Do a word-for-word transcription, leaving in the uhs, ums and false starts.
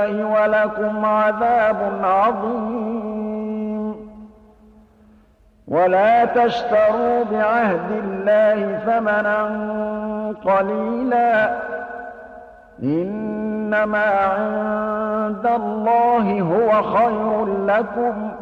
ولكم عذاب عظيم ولا تشتروا بعهد الله ثمنا قليلا إنما عند الله هو خير لكم